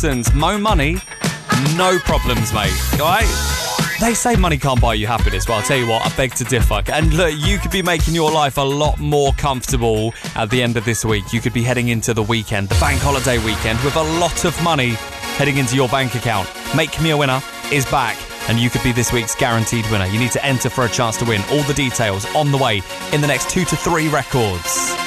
Morrison's. Mo money, no problems, mate. All right? They say money can't buy you happiness, but I'll tell you what, I beg to differ. And look, you could be making your life a lot more comfortable at the end of this week. You could be heading into the weekend, the bank holiday weekend, with a lot of money heading into your bank account. Make Me a Winner is back, and you could be this week's guaranteed winner. You need to enter for a chance to win. All the details on the way in the next 2 to 3 records.